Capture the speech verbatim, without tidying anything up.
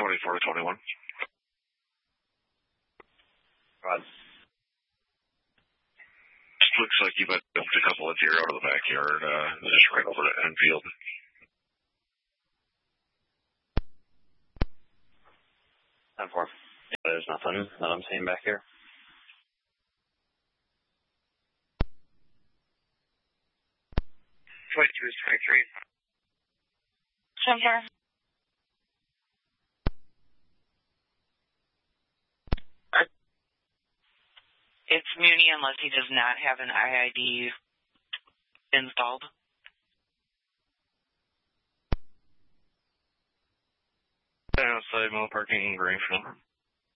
twenty-four to twenty-one. Rod. Looks like you might have dumped a couple of deer out of the backyard, uh, just right over to Enfield. ten four. Yeah, there's nothing that I'm seeing back here. twenty-two is twenty-three. ten four. It's Muni unless he does not have an I I D installed. Outside mall parking, Greenfield.